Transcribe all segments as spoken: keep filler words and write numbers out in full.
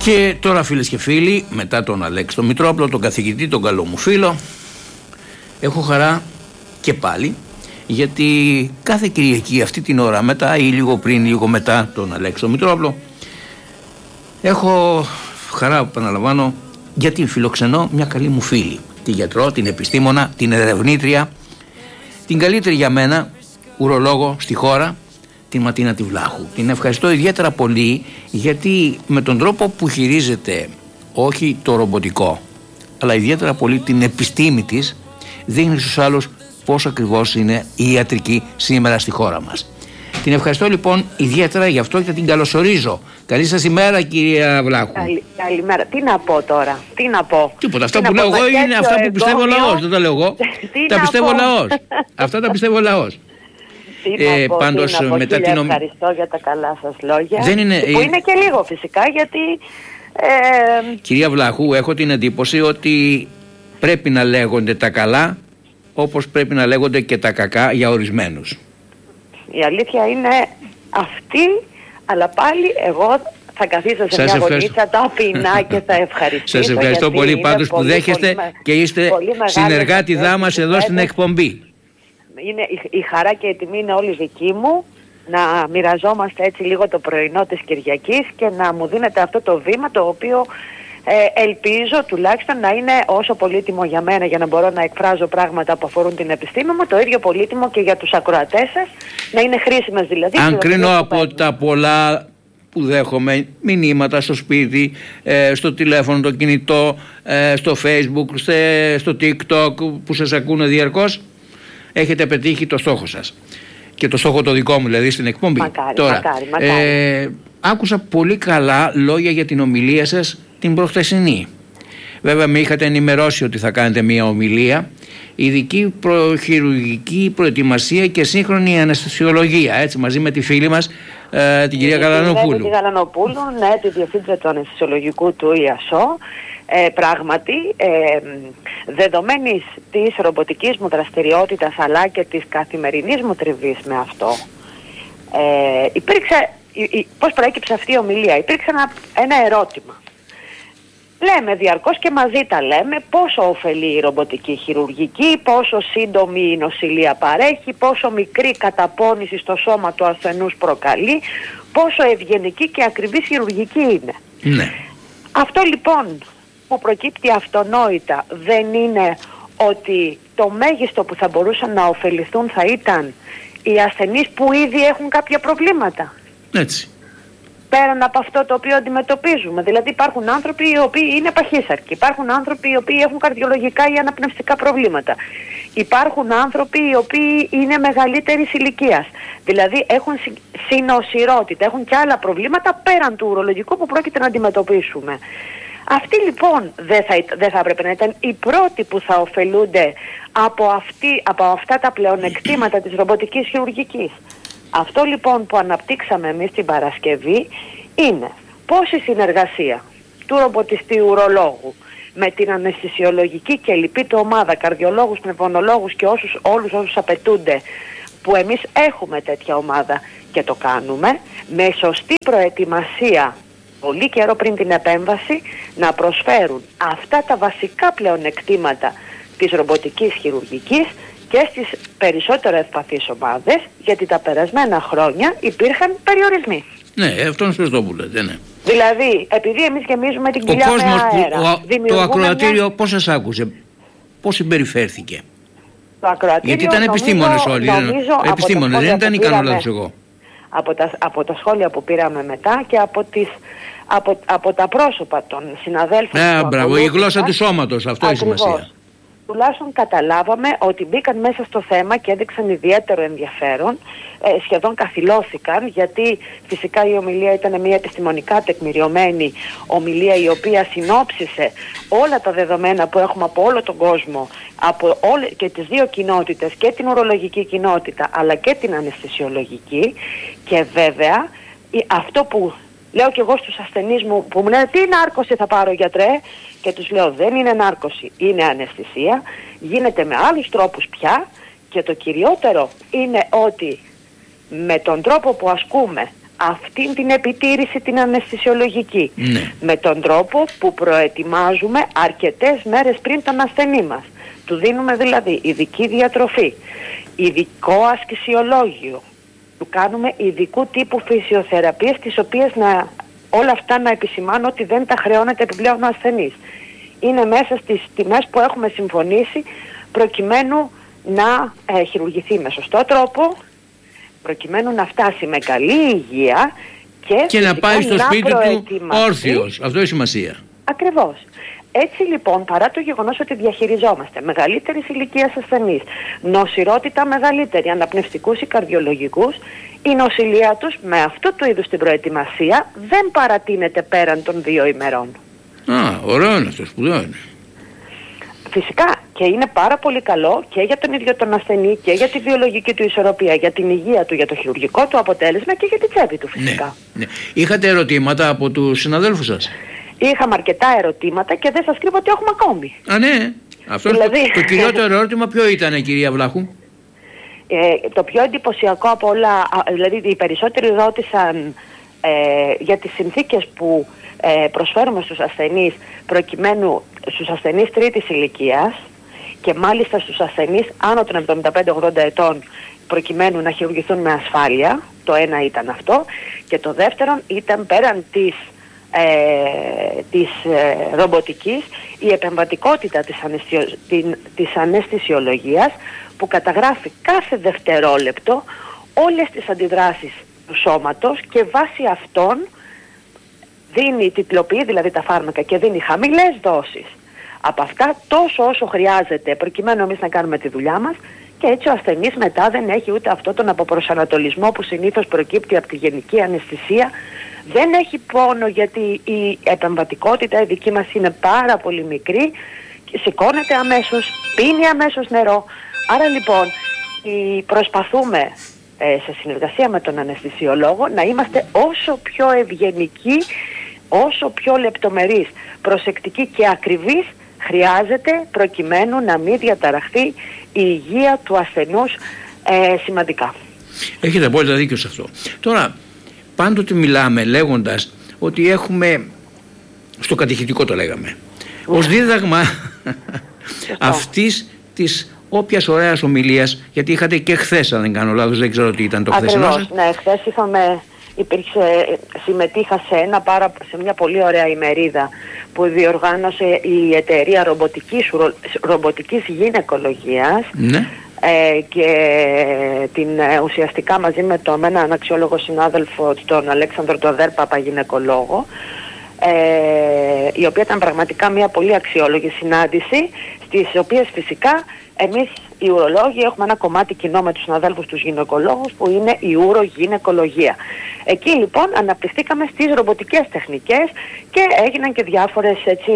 Και τώρα, φίλες και φίλοι, μετά τον Αλέξη τον Μητρόπουλο, τον καθηγητή, τον καλό μου φίλο, έχω χαρά και πάλι, γιατί κάθε Κυριακή αυτή την ώρα μετά ή λίγο πριν, λίγο μετά τον Αλέξη τον Μητρόπουλο, έχω χαρά, επαναλαμβάνω, γιατί φιλοξενώ μια καλή μου φίλη, τη γιατρό, την επιστήμονα, την ερευνήτρια, την καλύτερη για μένα ουρολόγο στη χώρα, την Ματίνα τη Βλάχου. Την ευχαριστώ ιδιαίτερα πολύ, γιατί με τον τρόπο που χειρίζεται όχι το ρομποτικό, αλλά ιδιαίτερα πολύ την επιστήμη της, δείχνει στους άλλους πόσο ακριβώς είναι η ιατρική σήμερα στη χώρα μας. Την ευχαριστώ λοιπόν ιδιαίτερα γι' αυτό και την καλωσορίζω. Καλή σας ημέρα, κυρία Βλάχου. Καλη, καλημέρα. Τι να πω τώρα, τι να πω. Τίποτα. Αυτά που λέω εγώ είναι αυτά που πιστεύω ο λαός. Δεν τα λέω εγώ. Τα πιστεύω ο λαός. Αυτά τα πιστεύω ο λαός. Τι ε, να πω, πάντως, τι να πω, μετά κύριε, την... ευχαριστώ για τα καλά σας λόγια. Δεν είναι... Που είναι και λίγο φυσικά, γιατί... Ε... Κυρία Βλάχου, έχω την εντύπωση ότι πρέπει να λέγονται τα καλά, όπως πρέπει να λέγονται και τα κακά για ορισμένους. Η αλήθεια είναι αυτή, αλλά πάλι εγώ θα καθίσω σε σας μια γωνίτσα ταπεινά και θα ευχαριστήσω. Σας ευχαριστώ πολύ πάντως που δέχεστε πολύ, και είστε συνεργάτηδά μας εδώ στην εκπομπή. Είναι, η, η χαρά και η τιμή είναι όλη δική μου να μοιραζόμαστε έτσι λίγο το πρωινό της Κυριακής και να μου δίνετε αυτό το βήμα, το οποίο ε, ελπίζω τουλάχιστον να είναι όσο πολύτιμο για μένα, για να μπορώ να εκφράζω πράγματα που αφορούν την επιστήμη μου, το ίδιο πολύτιμο και για τους ακροατές σας, να είναι χρήσιμες δηλαδή. Αν κρίνω από τα πολλά που δέχομαι, μηνύματα στο σπίτι, ε, στο τηλέφωνο, το κινητό, ε, στο Facebook, στε, στο TikTok που σας ακούνε διαρκώς, έχετε πετύχει το στόχο σας. Και το στόχο το δικό μου, δηλαδή στην εκπομπή. Μακάρι, Τώρα, μακάρι, μακάρι. Ε, άκουσα πολύ καλά λόγια για την ομιλία σας την προχθεσινή. Βέβαια με είχατε ενημερώσει ότι θα κάνετε μια ομιλία, ειδική προχειρουργική προετοιμασία και σύγχρονη αναισθησιολογία, έτσι, μαζί με τη φίλη μας, ε, την κυρία Γαλανοπούλου. Τη Γαλανοπούλου, ναι, τη διευθύντρια του αναισθησιολογικού του ΙΑΣΟ. Ε, πράγματι, ε, δεδομένης της ρομποτικής μου δραστηριότητας αλλά και της καθημερινής μου τριβής με αυτό, ε, υπήρξε, η, η, πώς προέκυψε αυτή η ομιλία, υπήρξε ένα, ένα ερώτημα. Λέμε διαρκώς και μαζί τα λέμε πόσο ωφελεί η ρομποτική χειρουργική, πόσο σύντομη η νοσηλεία παρέχει, πόσο μικρή καταπώνηση στο σώμα του ασθενούς προκαλεί, πόσο ευγενική και ακριβή χειρουργική είναι. Ναι. Αυτό λοιπόν που προκύπτει αυτονόητα δεν είναι ότι το μέγιστο που θα μπορούσαν να ωφεληθούν θα ήταν οι ασθενείς που ήδη έχουν κάποια προβλήματα. Έτσι. Πέραν από αυτό το οποίο αντιμετωπίζουμε. Δηλαδή υπάρχουν άνθρωποι οι οποίοι είναι παχύσαρκοι, υπάρχουν άνθρωποι οι οποίοι έχουν καρδιολογικά ή αναπνευστικά προβλήματα, υπάρχουν άνθρωποι οι οποίοι είναι μεγαλύτερης ηλικίας, δηλαδή έχουν συνοσηρότητα, έχουν και άλλα προβλήματα πέραν του ουρολογικού που πρόκειται να αντιμετωπίσουμε. Αυτοί λοιπόν δεν θα, δεν θα έπρεπε να ήταν οι πρώτοι που θα ωφελούνται από, αυτή, από αυτά τα πλεονεκτήματα της ρομποτικής χειρουργικής. Αυτό λοιπόν που αναπτύξαμε εμείς την Παρασκευή είναι πώς η συνεργασία του ρομποτιστή ουρολόγου με την αναισθησιολογική και λοιπή του ομάδα, καρδιολόγους, πνευμονολόγους και όσους, όλους όσους απαιτούνται, που εμείς έχουμε τέτοια ομάδα και το κάνουμε, με σωστή προετοιμασία πολύ καιρό πριν την επέμβαση, να προσφέρουν αυτά τα βασικά πλεονεκτήματα της ρομποτικής χειρουργικής και στις περισσότερο ευπαθείς ομάδες, γιατί τα περασμένα χρόνια υπήρχαν περιορισμοί. Ναι, αυτό είναι σωστό που λέτε, ναι. Δηλαδή, επειδή εμείς γεμίζουμε την κοιλιά με αέρα, που, ο, το ακροατήριο μια... πώς σας άκουσε, πώς συμπεριφέρθηκε? Το ακροατήριο, γιατί ήταν επιστήμονες όλοι, νομίζω, επιστήμονες, δεν ήταν ικανό λάθος εγώ. Από τα, από τα σχόλια που πήραμε μετά και από, τις, από, από τα πρόσωπα των συναδέλφων. Ναι, μπράβο, η γλώσσα του σώματος, αυτό έχει σημασία. Τουλάχιστον καταλάβαμε ότι μπήκαν μέσα στο θέμα και έδειξαν ιδιαίτερο ενδιαφέρον, ε, σχεδόν καθυλώθηκαν, γιατί φυσικά η ομιλία ήταν μια επιστημονικά τεκμηριωμένη ομιλία, η οποία συνόψισε όλα τα δεδομένα που έχουμε από όλο τον κόσμο, από όλε, και τις δύο κοινότητες, και την ουρολογική κοινότητα αλλά και την αναισθησιολογική, και βέβαια αυτό που λέω και εγώ στους ασθενείς μου που μου λένε τι νάρκωση θα πάρω γιατρέ, και τους λέω δεν είναι νάρκωση, είναι αναισθησία, γίνεται με άλλους τρόπους πια, και το κυριότερο είναι ότι με τον τρόπο που ασκούμε αυτή την επιτήρηση την αναισθησιολογική. Ναι. Με τον τρόπο που προετοιμάζουμε αρκετές μέρες πριν τον ασθενή μας. Του δίνουμε δηλαδή ειδική διατροφή, ειδικό ασκησιολόγιο, του κάνουμε ειδικού τύπου φυσιοθεραπείες, τις οποίες να, όλα αυτά να επισημάνω ότι δεν τα χρεώνεται επιπλέον ο ασθενής. Είναι μέσα στις τιμές που έχουμε συμφωνήσει προκειμένου να ε, χειρουργηθεί με σωστό τρόπο, προκειμένου να φτάσει με καλή υγεία και, και να πάει στο να σπίτι του όρθιος. Αυτό έχει σημασία. Ακριβώς. Έτσι λοιπόν, παρά το γεγονός ότι διαχειριζόμαστε μεγαλύτερης ηλικίας ασθενείς, νοσηρότητα μεγαλύτερη, αναπνευστικούς ή καρδιολογικούς, η νοσηλεία τους με αυτού του είδους την προετοιμασία δεν παρατείνεται πέραν των δύο ημερών. Α, ωραίο είναι αυτό, σπουδαίο είναι. Φυσικά και είναι πάρα πολύ καλό και για τον ίδιο τον ασθενή και για τη βιολογική του ισορροπία, για την υγεία του, για το χειρουργικό του αποτέλεσμα και για την τσέπη του φυσικά. Ναι, ναι. Είχατε ερωτήματα από τους συναδέλφους σας? Είχαμε αρκετά ερωτήματα και δεν σας κρύβω ότι έχουμε ακόμη. Α, ναι. Αυτό δηλαδή... το, το κυριότερο ερώτημα ποιο ήταν, κυρία Βλάχου? Ε, το πιο εντυπωσιακό από όλα, δηλαδή οι περισσότεροι ρώτησαν ε, για τις συνθήκες που ε, προσφέρουμε στους ασθενείς, προκειμένου στους ασθενείς τρίτης ηλικίας και μάλιστα στους ασθενείς άνω των εβδομήντα πέντε ογδόντα ετών, προκειμένου να χειρουργηθούν με ασφάλεια. Το ένα ήταν αυτό, και το δεύτερο ήταν πέραν της Ε, της ε, ρομποτικής, η επεμβατικότητα της, αναισθησιο, την, της αναισθησιολογίας, που καταγράφει κάθε δευτερόλεπτο όλες τις αντιδράσεις του σώματος και βάσει αυτών δίνει, τιτλοποιεί δηλαδή τα φάρμακα και δίνει χαμηλές δόσεις από αυτά, τόσο όσο χρειάζεται προκειμένου εμείς να κάνουμε τη δουλειά μας, και έτσι ο ασθενής μετά δεν έχει ούτε αυτό τον αποπροσανατολισμό που συνήθως προκύπτει από τη γενική αναισθησία. Δεν έχει πόνο γιατί η επεμβατικότητα η δική μας είναι πάρα πολύ μικρή, σηκώνεται αμέσως, πίνει αμέσως νερό. Άρα λοιπόν προσπαθούμε ε, σε συνεργασία με τον αναισθησιολόγο να είμαστε όσο πιο ευγενικοί, όσο πιο λεπτομερείς, προσεκτικοί και ακριβείς χρειάζεται, προκειμένου να μην διαταραχθεί η υγεία του ασθενούς ε, σημαντικά. Έχετε απόλυτα δίκιο σε αυτό. Τώρα, πάντοτε μιλάμε λέγοντας ότι έχουμε, στο κατηχητικό το λέγαμε, ως δίδαγμα αυτής της όποιας ωραίας ομιλίας, γιατί είχατε και χθες, αν δεν κάνω λάθος, δεν ξέρω τι ήταν το χθεσινό σας. Ναι, χθες είχαμε, υπήρξε, συμμετείχα σε, ένα πάρα, σε μια πολύ ωραία ημερίδα που διοργάνωσε η εταιρεία ρομποτικής, ρομποτικής γυναικολογίας. Ναι. Ε, και την, ε, ουσιαστικά μαζί με τον έναν αξιόλογο συνάδελφο, τον Αλέξανδρο Τοδέρ, παπαγυναικολόγο, ε, η οποία ήταν πραγματικά μια πολύ αξιόλογη συνάντηση, στις οποίες φυσικά εμείς οι ουρολόγοι έχουμε ένα κομμάτι κοινό με τους συναδέλφους τους γυναικολόγους, που είναι η ουρογυναικολογία. Εκεί λοιπόν αναπτυχθήκαμε στις ρομποτικές τεχνικές και έγιναν και διάφορες, έτσι,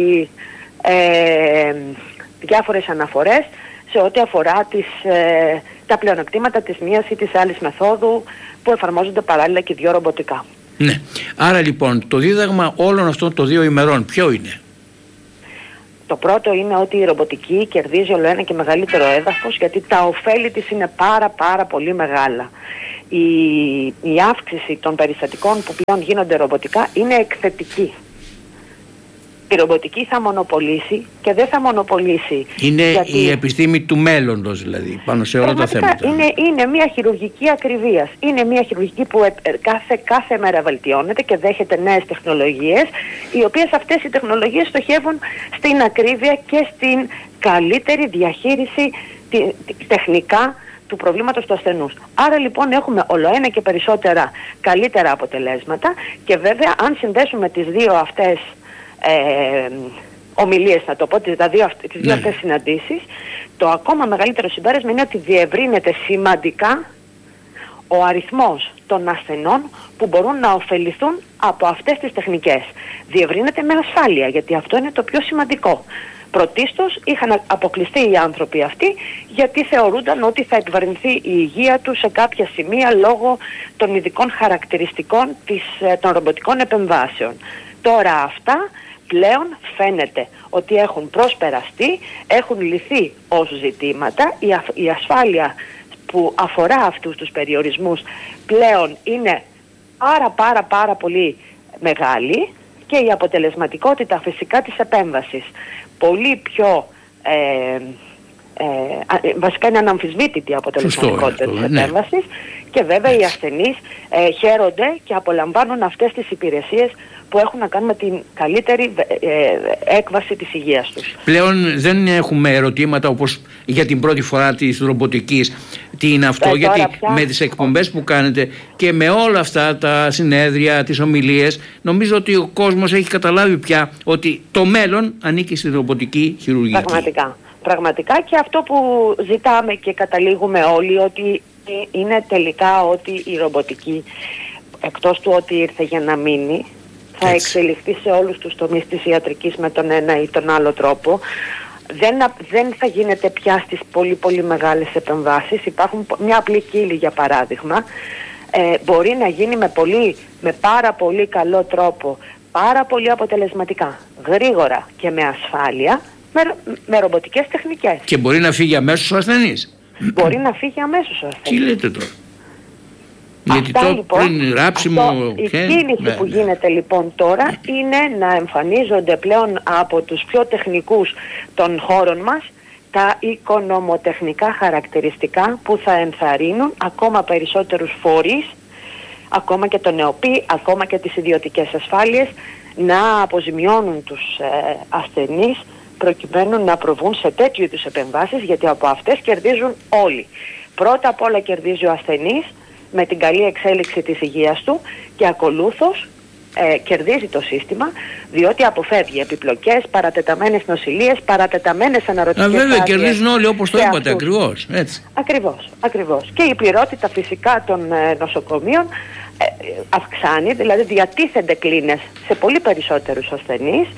ε, διάφορες αναφορές σε ό,τι αφορά τις, ε, τα πλεονεκτήματα της μίας ή της άλλης μεθόδου που εφαρμόζονται παράλληλα και δύο ρομποτικά. Ναι. Άρα λοιπόν το δίδαγμα όλων αυτών των δύο ημερών ποιο είναι? Το πρώτο είναι ότι η ρομποτική κερδίζει όλο ένα και μεγαλύτερο έδαφος, γιατί τα ωφέλη της είναι πάρα πάρα πολύ μεγάλα. Η, η αύξηση των περιστατικών που πλέον γίνονται ρομποτικά είναι εκθετική. Η ρομποτική θα μονοπολίσει και δεν θα μονοπολίσει. Είναι γιατί η επιστήμη του μέλλοντος, δηλαδή, πάνω σε όλα τα θέματα. Είναι, είναι μια χειρουργική ακριβίας. Είναι μια χειρουργική που ε, κάθε, κάθε μέρα βελτιώνεται και δέχεται νέες τεχνολογίες, οι οποίες αυτές οι τεχνολογίες στοχεύουν στην ακρίβεια και στην καλύτερη διαχείριση τη, τη, τεχνικά του προβλήματος του ασθενούς. Άρα λοιπόν έχουμε όλο ένα και περισσότερα καλύτερα αποτελέσματα, και βέβαια αν συνδέσουμε τις δύο αυτές Ε, ομιλίες, να το πω, τις, τα δύο, τις δύο ναι. αυτές συναντήσεις, το ακόμα μεγαλύτερο συμπέρασμα είναι ότι διευρύνεται σημαντικά ο αριθμός των ασθενών που μπορούν να ωφεληθούν από αυτές τις τεχνικές. Διευρύνεται με ασφάλεια, γιατί αυτό είναι το πιο σημαντικό. Πρωτίστως είχαν αποκλειστεί οι άνθρωποι αυτοί, γιατί θεωρούνταν ότι θα επιβαρυνθεί η υγεία τους σε κάποια σημεία λόγω των ειδικών χαρακτηριστικών της, των ρομποτικών επεμβάσεων. Τώρα αυτά πλέον φαίνεται ότι έχουν προσπεραστεί, έχουν λυθεί ως ζητήματα. Η, η ασφάλεια που αφορά αυτούς τους περιορισμούς πλέον είναι πάρα πάρα πάρα πολύ μεγάλη και η αποτελεσματικότητα φυσικά της επέμβασης πολύ πιο ε, ε, βασικά είναι αναμφισβήτητη η αποτελεσματικότητα Σωστό, της ναι. επέμβασης και βέβαια Έτσι. οι ασθενείς ε, χαίρονται και απολαμβάνουν αυτές τις υπηρεσίες που έχουν να κάνουν με την καλύτερη ε, έκβαση της υγείας τους. Πλέον δεν έχουμε ερωτήματα όπως για την πρώτη φορά της ρομποτικής. Τι είναι αυτό, ε, γιατί πια... με τις εκπομπές που κάνετε και με όλα αυτά τα συνέδρια, τις ομιλίες, νομίζω ότι ο κόσμος έχει καταλάβει πια ότι το μέλλον ανήκει στη ρομποτική χειρουργική. Πραγματικά. Πραγματικά και αυτό που ζητάμε και καταλήγουμε όλοι ότι είναι τελικά ότι η ρομποτική, εκτός του ότι ήρθε για να μείνει, θα Έτσι. εξελιχθεί σε όλους τους τομείς της ιατρικής με τον ένα ή τον άλλο τρόπο. Δεν, δεν θα γίνεται πια στις πολύ πολύ μεγάλες επεμβάσεις. Υπάρχουν μια απλή κύλη για παράδειγμα. Ε, μπορεί να γίνει με, πολύ, με πάρα πολύ καλό τρόπο, πάρα πολύ αποτελεσματικά, γρήγορα και με ασφάλεια, με, με ρομποτικές τεχνικές. Και μπορεί να φύγει αμέσως ο ασθενής. Μπορεί να φύγει αμέσως ο ασθενής. Τι λέτε τώρα. Γιατί Αυτά, λοιπόν, πριν ράψιμο, αυτό, η και... κίνηση ναι, που ναι. γίνεται λοιπόν τώρα είναι να εμφανίζονται πλέον από τους πιο τεχνικούς των χώρων μας τα οικονομοτεχνικά χαρακτηριστικά που θα ενθαρρύνουν ακόμα περισσότερους φορείς, ακόμα και τον ΕΟΠΗ, ακόμα και τις ιδιωτικές ασφάλειες να αποζημιώνουν τους ε, ασθενείς προκειμένου να προβούν σε τέτοιου είδους επεμβάσεις, γιατί από αυτές κερδίζουν όλοι. Πρώτα απ' όλα κερδίζει ο ασθενής με την καλή εξέλιξη της υγείας του και ακολούθως ε, κερδίζει το σύστημα, διότι αποφεύγει επιπλοκές, παρατεταμένες νοσηλίες, παρατεταμένες αναρωτικές άδειες. Βέβαια, κερδίζουν όλοι όπως το είπατε, ακριβώς. Έτσι. Ακριβώς, ακριβώς. Και η πληρότητα φυσικά των ε, νοσοκομείων ε, αυξάνει, δηλαδή διατίθενται κλίνες σε πολύ περισσότερους ασθενείς,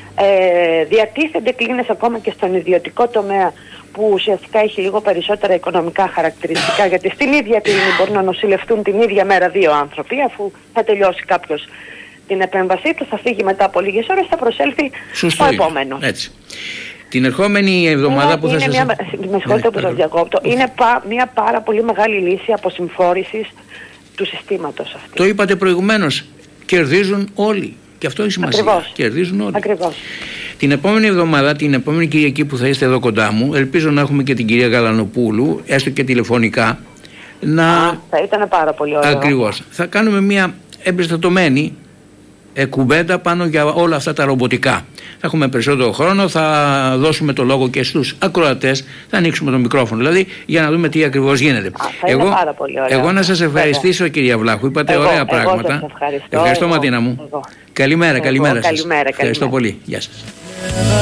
ε, διατίθενται κλίνες ακόμα και στον ιδιωτικό τομέα, που ουσιαστικά έχει λίγο περισσότερα οικονομικά χαρακτηριστικά, γιατί στην ίδια κλίνη μπορεί να νοσηλευτούν την ίδια μέρα δύο άνθρωποι, αφού θα τελειώσει κάποιος την επέμβασή του, θα φύγει μετά από λίγες ώρες, θα προσέλθει Σωστό ο επόμενος. Έτσι. Την ερχόμενη εβδομάδα είναι, που θα είναι σας... Μια, με συγχωρείτε που σας διακόπτω, είναι πα, μια πάρα πολύ μεγάλη λύση αποσυμφόρησης του συστήματος αυτή. Το είπατε προηγουμένως, κερδίζουν όλοι. Και αυτό έχει σημασία. Ακριβώς. Κερδίζουν όλοι. Ακριβώς. Την επόμενη εβδομάδα, την επόμενη Κυριακή που θα είστε εδώ κοντά μου, ελπίζω να έχουμε και την κυρία Γαλανοπούλου, έστω και τηλεφωνικά. Να... Α, θα ήταν πάρα πολύ ωραίο. Ακριβώς. Θα κάνουμε μια εμπεριστατωμένη ε, κουβέντα πάνω για όλα αυτά τα ρομποτικά. Θα έχουμε περισσότερο χρόνο, θα δώσουμε το λόγο και στους ακροατές, θα ανοίξουμε το μικρόφωνο δηλαδή για να δούμε τι ακριβώς γίνεται. Α, θα εγώ, είναι πάρα πολύ ωραίο. Εγώ να σας ευχαριστήσω Βέβαια. κυρία Βλάχου, είπατε εγώ, ωραία εγώ πράγματα. Σας ευχαριστώ. Ευχαριστώ εγώ, Ματίνα μου. Εγώ. Καλημέρα, εγώ, καλημέρα, καλημέρα σας. Καλημέρα. Ευχαριστώ πολύ. Γεια σας.